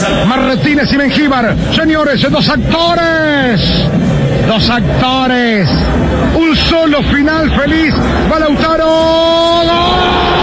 Martínez y Mengíbar. Señores, dos actores. Un solo final feliz. Va Lautaro. ¡Gol!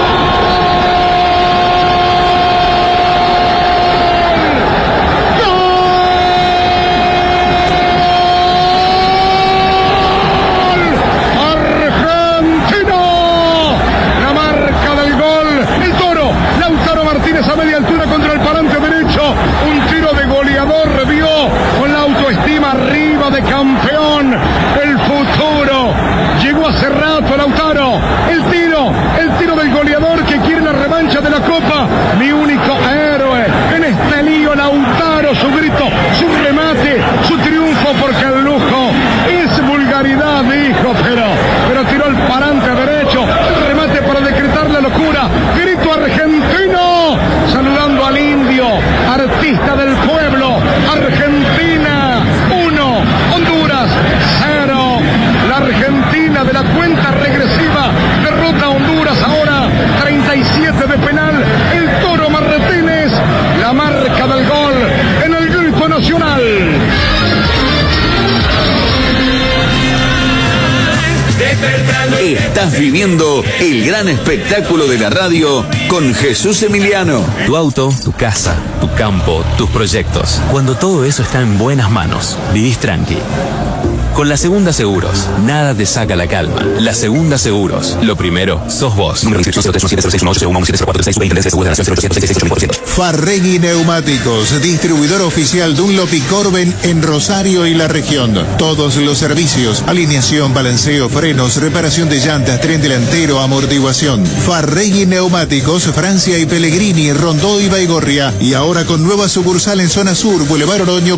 A media altura contra el parante derecho, un tiro de goleador, vio con la autoestima arriba de campeón, el futuro, llegó hace rato Lautaro, el tiro del goleador que quiere la revancha de la Copa, mi único héroe en este lío, Lautaro, su grito, su remate, su triunfo, porque el lujo es vulgaridad, dijo, pero tiró el parante derecho, el remate para decretar la locura, grito argentino, saludando al indio, artista del pueblo. Argentina 1, Honduras 0. La Argentina de la cuenta regresiva derrota a Honduras ahora 37 de penal. El Toro Martínez, la marca del gol en el grito nacional. Estás viviendo el gran espectáculo de la radio con Jesús Emiliano. Tu auto, tu casa, tu campo, tus proyectos. Cuando todo eso está en buenas manos, vivís tranqui. Con La Segunda Seguros, nada te saca la calma. La Segunda Seguros, lo primero, sos vos. Farregui Neumáticos, distribuidor oficial Dunlop y Corben en Rosario y La Región. Todos los servicios, alineación, balanceo, frenos, reparación de llantas, tren delantero, amortiguación. Farregui Neumáticos, Francia y Pellegrini, Rondó y Baigorria. Y ahora con nueva sucursal en zona sur, Boulevard Oroño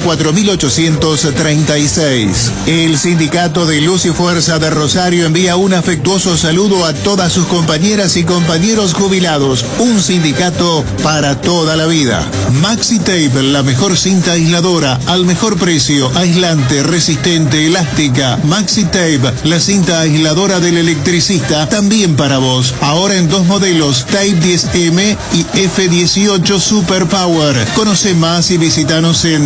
4836. El Sindicato de Luz y Fuerza de Rosario envía un afectuoso saludo a todas sus compañeras y compañeros jubilados. Un sindicato para toda la vida. Maxi Tape, la mejor cinta aisladora, al mejor precio, aislante, resistente, elástica. Maxi Tape, la cinta aisladora del electricista, también para vos. Ahora en dos modelos, Tape 10M y F18 Super Power. Conoce más y visitanos en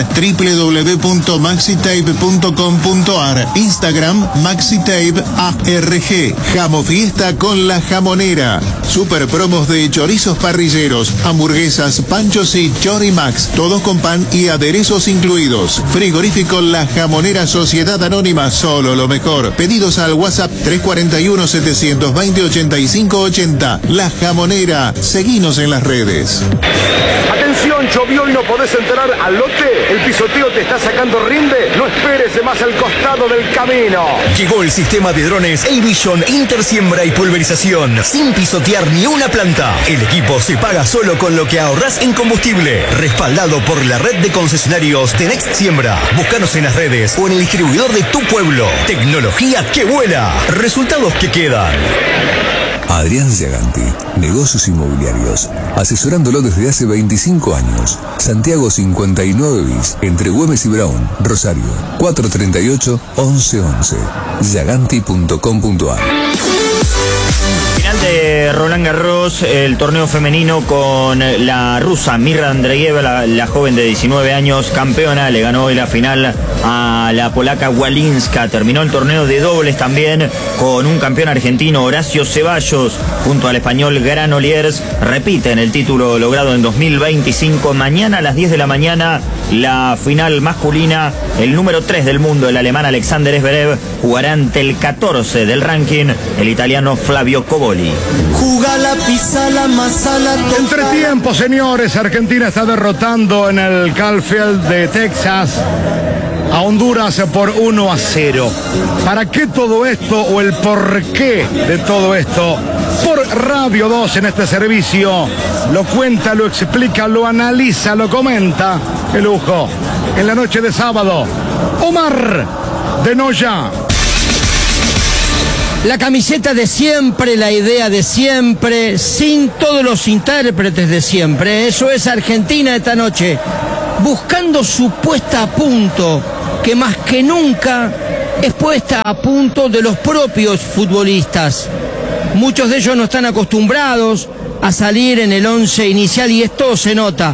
www.maxitape.com.ar. Instagram MaxiTape ARG. Jamo Fiesta con La Jamonera. Super promos de chorizos parrilleros, hamburguesas, panchos y chorimax. Todos con pan y aderezos incluidos. Frigorífico La Jamonera Sociedad Anónima. Solo lo mejor. Pedidos al WhatsApp 341-720-8580. La Jamonera. Seguinos en las redes. Atención, llovió y no podés entrar al lote. El pisoteo te está sacando rinde. No esperes más al costado del camino. Llegó el sistema de drones A-Vision Intersiembra y pulverización, sin pisotear ni una planta. El equipo se paga solo con lo que ahorrás en combustible. Respaldado por la red de concesionarios de Next Siembra. Búscanos en las redes o en el distribuidor de tu pueblo. Tecnología que vuela. Resultados que quedan. Adrián Giaganti, negocios inmobiliarios, asesorándolo desde hace 25 años. Santiago 59 bis, entre Güemes y Brown, Rosario, 438-1111. Giaganti.com.ar. Final de Roland Garros, el torneo femenino con la rusa Mirra Andreeva, la joven de 19 años, campeona, le ganó hoy la final a la polaca Walinska. Terminó el torneo de dobles también con un campeón argentino, Horacio Ceballos, junto al español Granollers. Repiten el título logrado en 2025. Mañana a las 10 de la mañana la final masculina. El número 3 del mundo, el alemán Alexander Zverev, jugará ante el 14 del ranking, el italiano Flavio Coboli. Entretiempo, señores. Argentina está derrotando en el Caulfield de Texas a Honduras por 1-0. ¿Para qué todo esto o el porqué de todo esto? Por Radio 2 en este servicio. Lo cuenta, lo explica, lo analiza, lo comenta. ¡Qué lujo! En la noche de sábado, Omar de Noya. La camiseta de siempre, la idea de siempre, sin todos los intérpretes de siempre. Eso es Argentina esta noche, buscando su puesta a punto, que más que nunca es puesta a punto de los propios futbolistas. Muchos de ellos no están acostumbrados a salir en el 11 inicial y esto se nota.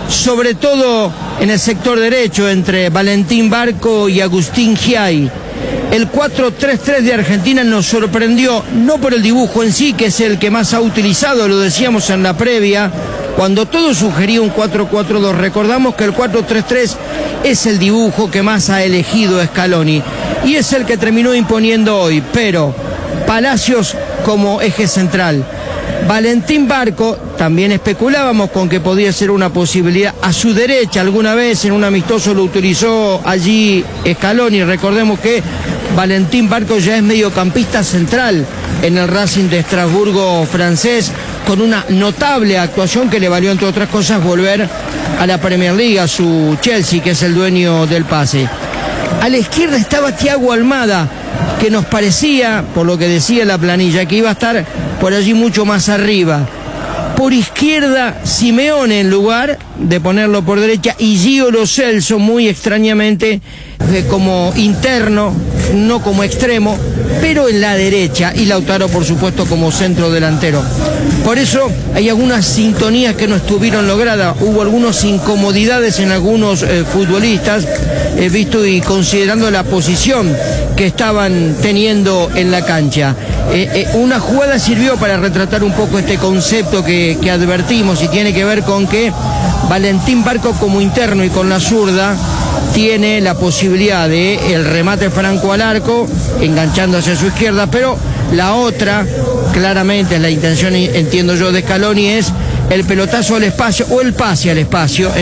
sobre todo en el sector derecho entre Valentín Barco y Agustín Giai. El 4-3-3 de Argentina nos sorprendió, no por el dibujo en sí, que es el que más ha utilizado, lo decíamos en la previa, cuando todo sugería un 4-4-2. Recordamos que el 4-3-3 es el dibujo que más ha elegido Scaloni y es el que terminó imponiendo hoy, pero Palacios como eje central. Valentín Barco, también especulábamos con que podía ser una posibilidad. A su derecha, alguna vez en un amistoso lo utilizó allí Scaloni. Recordemos que Valentín Barco ya es mediocampista central en el Racing de Estrasburgo francés, con una notable actuación que le valió, entre otras cosas, volver a la Premier League, a su Chelsea, que es el dueño del pase. A la izquierda estaba Thiago Almada, que nos parecía, por lo que decía la planilla, que iba a estar por allí mucho más arriba. Por izquierda, Simeone en lugar de ponerlo por derecha, y Gio Lo Celso, muy extrañamente, como interno, no como extremo, pero en la derecha, y Lautaro, por supuesto, como centro delantero. Por eso hay algunas sintonías que no estuvieron logradas, hubo algunas incomodidades en algunos futbolistas, visto y considerando la posición que estaban teniendo en la cancha. Una jugada sirvió para retratar un poco este concepto que advertimos, y tiene que ver con que Valentín Barco como interno y con la zurda tiene la posibilidad de el remate franco al arco, enganchando hacia su izquierda, pero la otra, claramente la intención, entiendo yo, de Scaloni es el pelotazo al espacio, o el pase al espacio,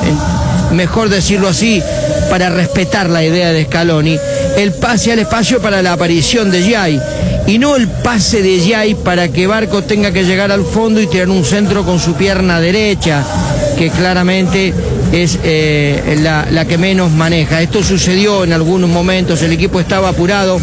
mejor decirlo así, para respetar la idea de Scaloni, el pase al espacio para la aparición de Giai, y no el pase de Giai para que Barco tenga que llegar al fondo y tirar un centro con su pierna derecha, que claramente es la que menos maneja. Esto sucedió en algunos momentos, el equipo estaba apurado.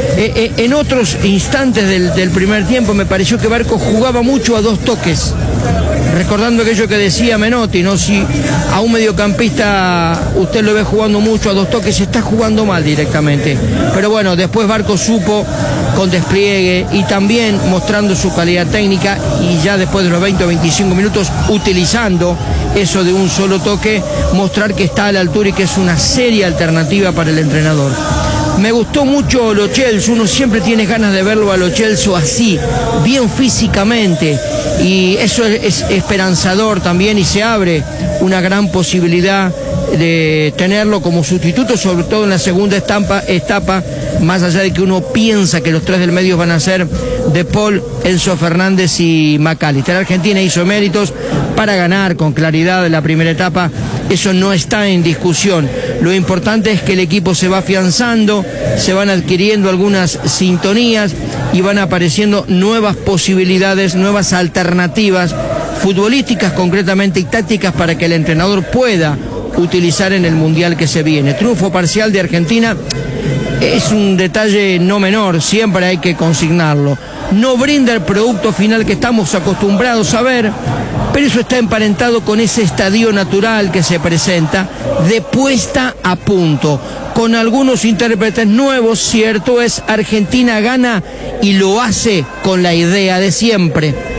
En otros instantes del primer tiempo me pareció que Barco jugaba mucho a dos toques, recordando aquello que decía Menotti, ¿no? Si a un mediocampista usted lo ve jugando mucho a dos toques, se está jugando mal directamente. Pero bueno, después Barco supo, con despliegue y también mostrando su calidad técnica, y ya después de los 20 o 25 minutos utilizando eso de un solo toque, mostrar que está a la altura y que es una seria alternativa para el entrenador. Me gustó mucho Lo Celso, uno siempre tiene ganas de verlo a Lo Celso así, bien físicamente, y eso es esperanzador también, y se abre una gran posibilidad de tenerlo como sustituto, sobre todo en la segunda etapa, más allá de que uno piensa que los tres del medio van a ser De Paul, Enzo Fernández y McAllister. Argentina hizo méritos para ganar con claridad la primera etapa, eso no está en discusión. Lo importante es que el equipo se va afianzando, se van adquiriendo algunas sintonías y van apareciendo nuevas posibilidades, nuevas alternativas futbolísticas concretamente y tácticas para que el entrenador pueda utilizar en el Mundial que se viene. Triunfo parcial de Argentina es un detalle no menor, siempre hay que consignarlo. No brinda el producto final que estamos acostumbrados a ver, pero eso está emparentado con ese estadio natural que se presenta de puesta a punto, con algunos intérpretes nuevos. Cierto es, Argentina gana y lo hace con la idea de siempre.